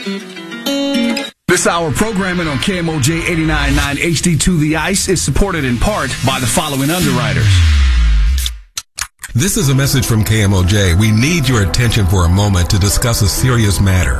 This hour programming on KMOJ 89.9 HD2 The Ice is supported in part by the following underwriters. This is a message from KMOJ. We need your attention for a moment to discuss a serious matter.